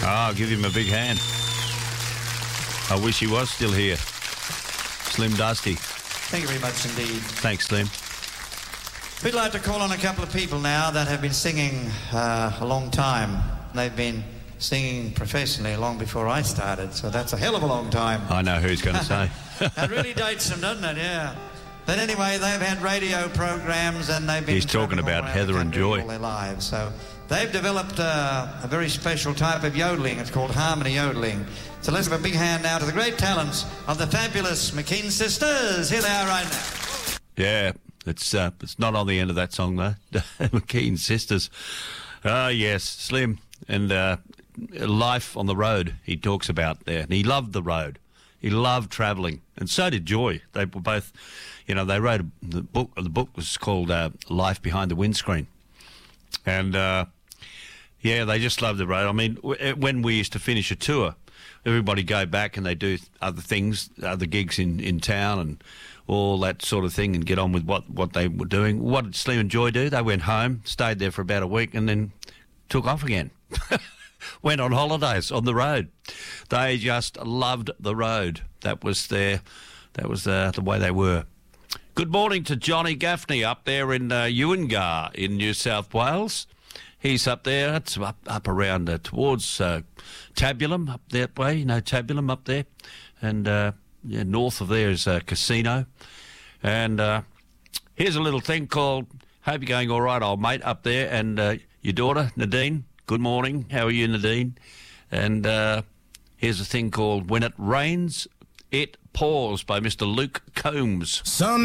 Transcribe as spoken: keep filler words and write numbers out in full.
Oh, give him a big hand. I wish he was still here. Slim Dusty. Thank you very much indeed. Thanks, Slim. We'd like to call on a couple of people now that have been singing uh, a long time. They've been singing professionally long before I started, so that's a hell of a long time. I know who he's going to say. That really dates them, doesn't it? Yeah. But anyway, they've had radio programs and they've been... He's talking about Heather and Joy. ...all their lives, so... They've developed uh, a very special type of yodeling. It's called harmony yodeling. So let's give a big hand now to the great talents of the fabulous McKean sisters. Here they are right now. Yeah, it's uh, it's not on the end of that song, though. McKean sisters. Ah, uh, yes, Slim. And uh, life on the road he talks about there. And he loved the road. He loved travelling. And so did Joy. They were both, you know, they wrote a, the book. The book was called uh, Life Behind the Windscreen. And, uh, yeah, they just love the road. I mean, w- when we used to finish a tour, everybody go back and they do other things, other gigs in, in town and all that sort of thing and get on with what, what they were doing. What did Slim and Joy do? They went home, stayed there for about a week and then took off again. Went on holidays on the road. They just loved the road. That was their, that was uh, the way they were. Good morning to Johnny Gaffney up there in uh, Ewangar in New South Wales. He's up there. It's up, up around uh, towards uh, Tabulum, up that way. You know, Tabulum up there. And uh, yeah, north of there is a uh, Casino. And uh, here's a little thing called, hope you're going all right, old mate, up there. And uh, your daughter, Nadine, good morning. How are you, Nadine? And uh, here's a thing called When It Rains, It Pours by Mister Luke Combs. Some